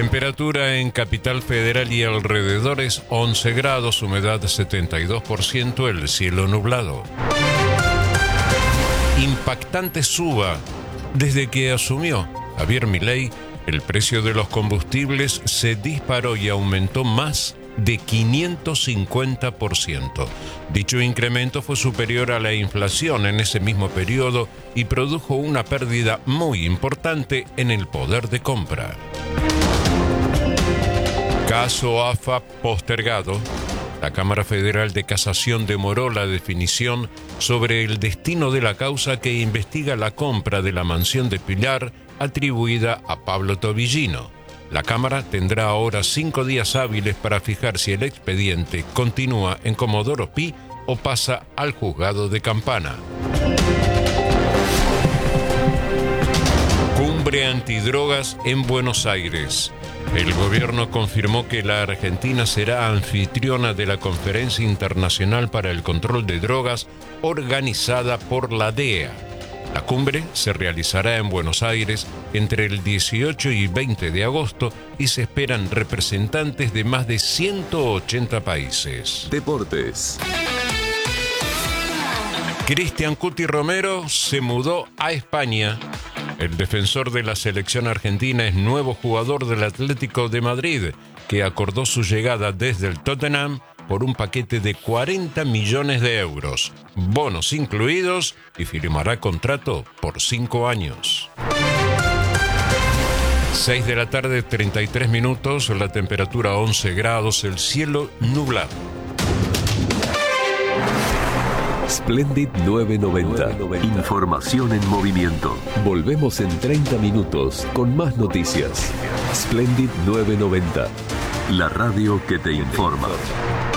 Temperatura en Capital Federal y alrededores 11 grados, humedad 72%, el cielo nublado. Impactante suba. Desde que asumió Javier Milei, el precio de los combustibles se disparó y aumentó más de 550%. Dicho incremento fue superior a la inflación en ese mismo periodo y produjo una pérdida muy importante en el poder de compra. Caso AFA postergado. La Cámara Federal de Casación demoró la definición sobre el destino de la causa que investiga la compra de la mansión de Pilar atribuida a Pablo Tobillino. La Cámara tendrá ahora 5 días hábiles para fijar si el expediente continúa en Comodoro Pi o pasa al juzgado de Campana. Cumbre antidrogas en Buenos Aires. El gobierno confirmó que la Argentina será anfitriona de la Conferencia Internacional para el Control de Drogas organizada por la DEA. La cumbre se realizará en Buenos Aires entre el 18 y 20 de agosto y se esperan representantes de más de 180 países. Deportes. Cristian Cuti Romero se mudó a España. El defensor de la selección argentina es nuevo jugador del Atlético de Madrid, que acordó su llegada desde el Tottenham por un paquete de 40 millones de euros, bonos incluidos, y firmará contrato por 5 años. 6 de la tarde, 33 minutos, la temperatura 11 grados, el cielo nublado. Splendid 990. Información en movimiento. Volvemos en 30 minutos con más noticias. Splendid 990. La radio que te informa.